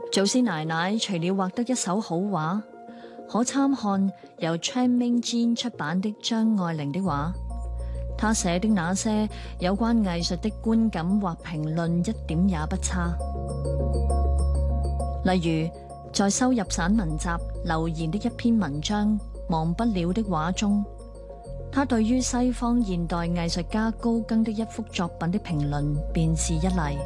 祖師奶奶除了畫得一手好畫，可參看由 Chan Ming Jin 出版的張愛玲的畫。她寫的那些有關藝術的觀感或評論一點也不差。例如，在收入散文集留言的一篇文章《忘不了的畫》中，他對於西方現代藝術家高更的一幅作品的評論便是一例。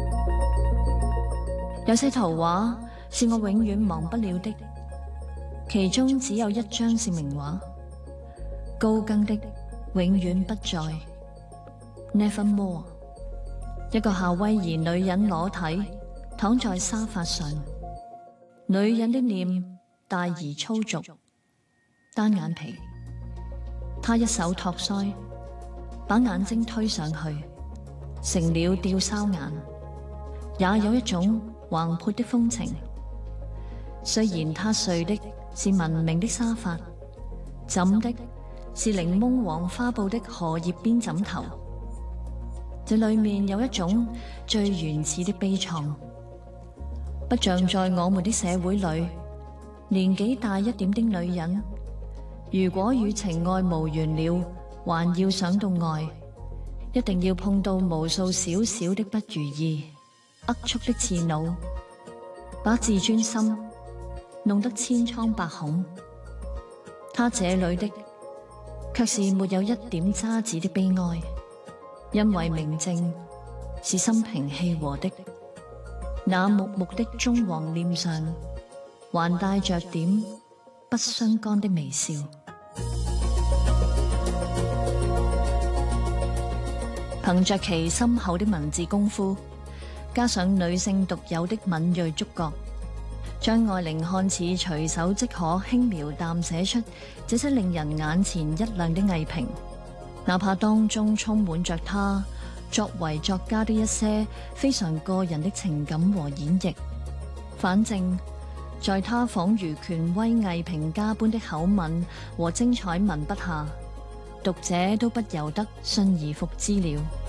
有些圖畫是我永遠忘不了的，其中只有一張是名畫，高更的《永遠不在》（Nevermore）。一個夏威夷女人裸體躺在沙發上，女人的臉大而粗俗，單眼皮。她一手托腮，把眼睛推上去，成了吊梢眼，也有一種橫潑的風情。雖然她睡的是文明的沙發，枕的是檸檬黃花布的荷葉邊枕頭，這裏面有一種最原始的悲愴。不像在我們的社會裏，年紀大一點的女人，如果與情愛無緣了，還要想到愛，一定要碰到無數小小的不如意，齷齪的刺惱，把自尊心弄得千瘡百孔。她這裏的卻是沒有一點渣子的悲哀，因為明淨是心平氣和的。那木木的棕黃臉上還帶着點不相干的微笑。憑着其深厚的文字功夫，加上女性獨有的敏銳觸覺，張愛玲看似隨手即可輕描淡寫出這些令人眼前一亮的藝評，哪怕當中充滿着她作為作家的一些非常個人的情感和演繹，反正在她仿如權威藝評家般的口吻和精彩文筆下，讀者都不由得信而服之了。